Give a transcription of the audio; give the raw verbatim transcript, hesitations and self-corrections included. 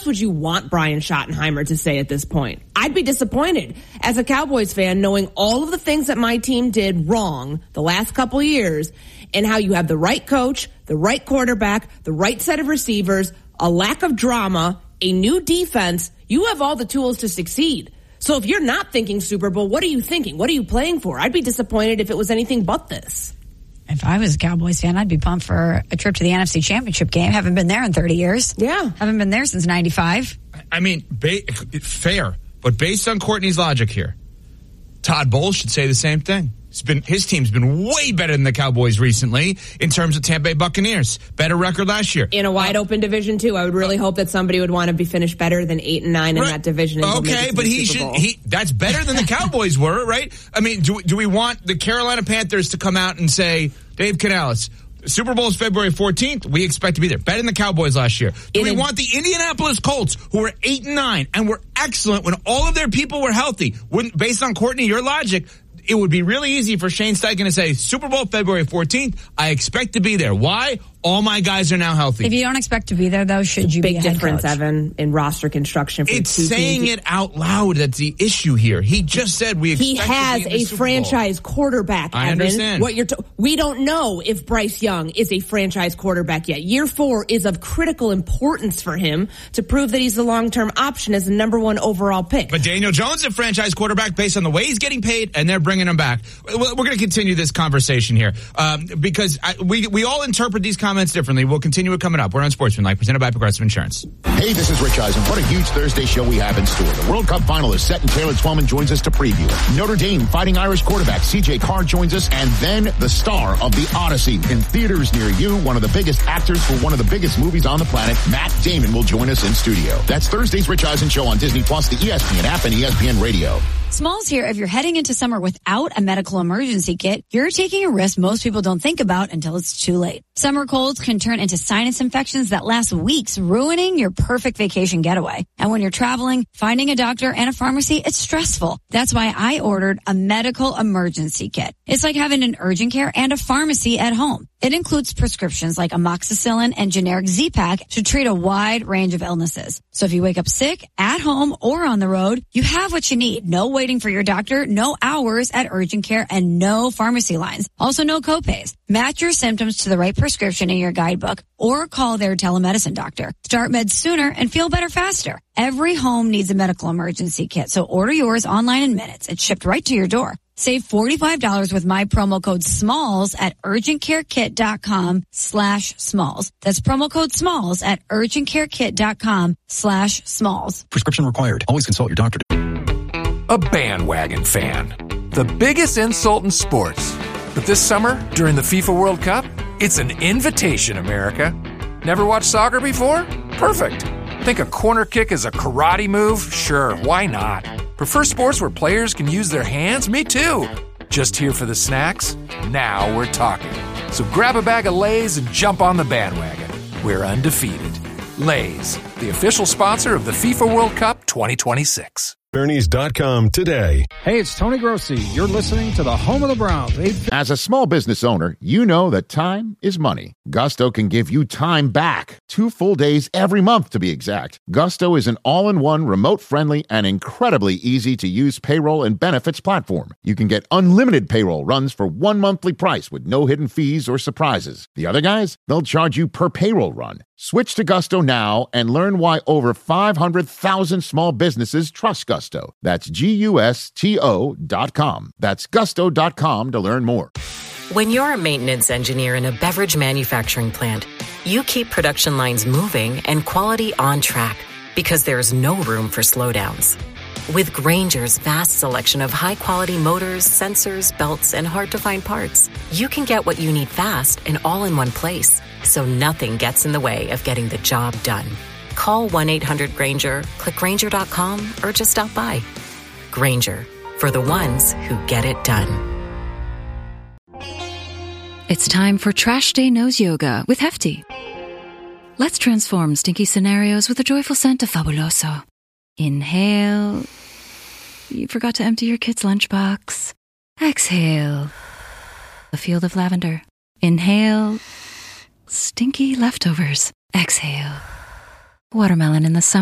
else would you want Brian Schottenheimer to say at this point? I'd be disappointed as a Cowboys fan knowing all of the things that my team did wrong the last couple of years and how you have the right coach, the right quarterback, the right set of receivers, a lack of drama, a new defense. You have all the tools to succeed. So if you're not thinking Super Bowl, what are you thinking? What are you playing for? I'd be disappointed if it was anything but this. If I was a Cowboys fan, I'd be pumped for a trip to the N F C Championship game. Haven't been there in thirty years. Yeah. Haven't been there since ninety-five. I mean, ba- fair. But based on Courtney's logic here, Todd Bowles should say the same thing. It's been, his team's been way better than the Cowboys recently in terms of Tampa Bay Buccaneers. Better record last year. In a wide uh, open division, too. I would really hope that somebody would want to be finished better than eight and nine in right. that division. Okay, but he should, he, that's better than the Cowboys were, right? I mean, do, do we want the Carolina Panthers to come out and say, Dave Canales, Super Bowl is February fourteenth. We expect to be there. Better than the Cowboys last year. Do we want the Indianapolis Colts, who were eight and nine and were excellent when all of their people were healthy? Wouldn't, based on Courtney, your logic, it would be really easy for Shane Steichen to say, Super Bowl February fourteenth, I expect to be there. Why? All my guys are now healthy. If you don't expect to be there, though, should you big be a head difference, coach? Evan, in roster construction. For it's saying teams. It out loud. That's the issue here. He just said we expect he has to be in the a Super franchise Bowl. quarterback. I Evan. understand. What you're to- we don't know if Bryce Young is a franchise quarterback yet. Year four is of critical importance for him to prove that he's the long-term option as the number one overall pick. But Daniel Jones is a franchise quarterback based on the way he's getting paid, and they're bringing him back. We're going to continue this conversation here um, because I, we we all interpret these comments differently. We'll continue it coming up. We're on Sportsmanlike, presented by Progressive Insurance. Hey, this is Rich Eisen. What a huge Thursday show we have in store. The World Cup final is set, and Taylor Twellman joins us to preview it. Notre Dame Fighting Irish quarterback C J Carr joins us, and then the star of The Odyssey in theaters near you, one of the biggest actors for one of the biggest movies on the planet, Matt Damon, will join us in studio. That's Thursday's Rich Eisen Show on Disney Plus, the E S P N app, and E S P N Radio. Smalls here. If you're heading into summer without a medical emergency kit, you're taking a risk most people don't think about until it's too late. Summer colds can turn into sinus infections that last weeks, ruining your perfect vacation getaway. And when you're traveling, finding a doctor and a pharmacy, it's stressful. That's why I ordered a medical emergency kit. It's like having an urgent care and a pharmacy at home. It includes prescriptions like amoxicillin and generic Z-Pak to treat a wide range of illnesses. So if you wake up sick, at home, or on the road, you have what you need. No waiting for your doctor, no hours at urgent care, and no pharmacy lines. Also no copays. Match your symptoms to the right prescription in your guidebook or call their telemedicine doctor. Start meds sooner and feel better faster. Every home needs a medical emergency kit, so order yours online in minutes. It's shipped right to your door. Save forty-five dollars with my promo code SMALLS at urgentcarekit.com slash SMALLS. That's promo code SMALLS at urgentcarekit.com slash SMALLS. Prescription required. Always consult your doctor. A bandwagon fan. The biggest insult in sports. But this summer, during the FIFA World Cup, it's an invitation, America. Never watched soccer before? Perfect. Think a corner kick is a karate move? Sure, why not? Prefer sports where players can use their hands? Me too. Just here for the snacks? Now we're talking. So grab a bag of Lay's and jump on the bandwagon. We're undefeated. Lay's, the official sponsor of the FIFA World Cup twenty twenty-six. Bernies dot com today. Hey, it's Tony Grossi. You're listening to the home of the Browns. As a small business owner, you know that time is money. Gusto can give you time back. Two full days every month, to be exact. Gusto is an all-in-one, remote-friendly, and incredibly easy-to-use payroll and benefits platform. You can get unlimited payroll runs for one monthly price with no hidden fees or surprises. The other guys, they'll charge you per payroll run. Switch to Gusto now and learn why over five hundred thousand small businesses trust Gusto. That's G U S T O dot com. That's gusto dot com to learn more. When you're a maintenance engineer in a beverage manufacturing plant, you keep production lines moving and quality on track because there's no room for slowdowns. With Grainger's vast selection of high-quality motors, sensors, belts, and hard-to-find parts, you can get what you need fast and all in one place, so nothing gets in the way of getting the job done. Call one eight hundred Grainger, click Grainger dot com, or just stop by. Grainger, for the ones who get it done. It's time for Trash Day Nose Yoga with Hefty. Let's transform stinky scenarios with a joyful scent of Fabuloso. Inhale. You forgot to empty your kid's lunchbox. Exhale. A field of lavender. Inhale. Stinky leftovers. Exhale. Watermelon in the summer.